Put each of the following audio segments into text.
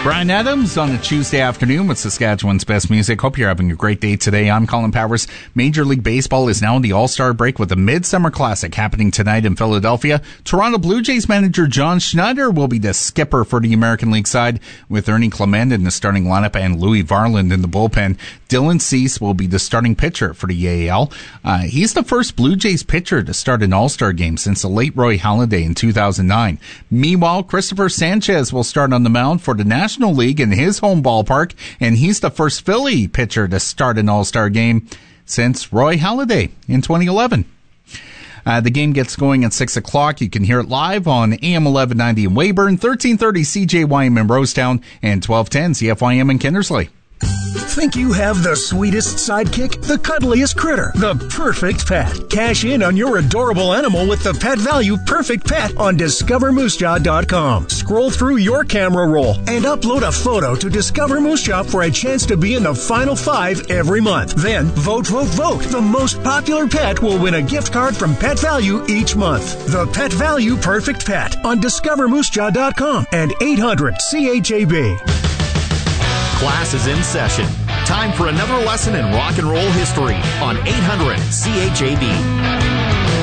Bryan Adams on a Tuesday afternoon with Saskatchewan's best music. Hope you're having a great day today. I'm Colin Powers. Major League Baseball is now in the All-Star break with a Midsummer Classic happening tonight in Philadelphia. Toronto Blue Jays manager John Schneider will be the skipper for the American League side, with Ernie Clement in the starting lineup and Louis Varland in the bullpen. Dylan Cease will be the starting pitcher for the AL. He's the first Blue Jays pitcher to start an All-Star game since the late Roy Halladay in 2009. Meanwhile, Christopher Sanchez will start on the mound for the National League in his home ballpark, and he's the first Philly pitcher to start an All-Star game since Roy Halladay in 2011. The game gets going at 6 o'clock. You can hear it live on AM 1190 in Weyburn, 1330 CJYM in Rosetown, and 1210 CFYM in Kindersley. Think you have the sweetest sidekick, the cuddliest critter, the perfect pet? Cash in on your adorable animal with the Pet Value Perfect Pet on DiscoverMooseJaw.com. Scroll through your camera roll and upload a photo to Discover Moose Jaw for a chance to be in the final 5 every month. Then, vote. The most popular pet will win a gift card from Pet Value each month. The Pet Value Perfect Pet on DiscoverMooseJaw.com and 800-CHAB. Class is in session. Time for another lesson in rock and roll history on 800 CHAB.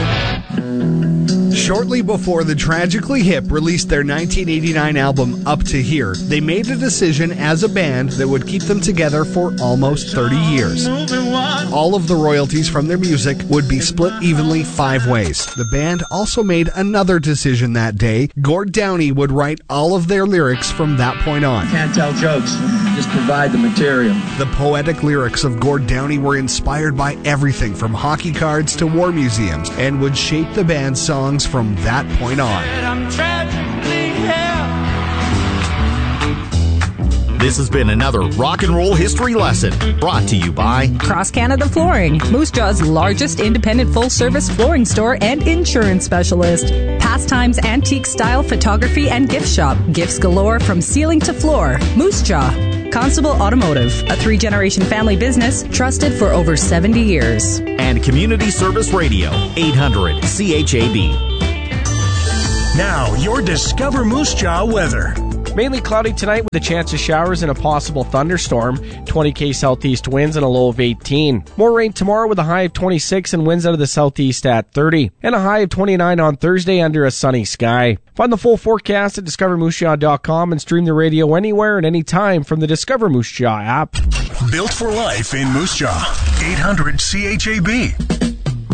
Shortly before the Tragically Hip released their 1989 album Up to Here, they made a decision as a band that would keep them together for almost 30 years. All of the royalties from their music would be split evenly 5 ways. The band also made another decision that day. Gord Downie would write all of their lyrics from that point on. Can't tell jokes, just provide the material. The poetic lyrics of Gord Downie were inspired by everything from hockey cards to war museums and would shape the band's songs from that point on. This has been another rock and roll history lesson brought to you by Cross Canada Flooring, Moose Jaw's largest independent full-service flooring store and insurance specialist. Pastimes, antique style photography and gift shop. Gifts galore from ceiling to floor. Moose Jaw. Constable Automotive, a 3-generation family business trusted for over 70 years. And Community Service Radio, 800 CHAB. Now, your Discover Moose Jaw weather. Mainly cloudy tonight with a chance of showers and a possible thunderstorm. 20 southeast winds and a low of 18. More rain tomorrow with a high of 26 and winds out of the southeast at 30. And a high of 29 on Thursday under a sunny sky. Find the full forecast at DiscoverMooseJaw.com and stream the radio anywhere and anytime from the Discover Moose Jaw app. Built for life in Moose Jaw. 800 CHAB.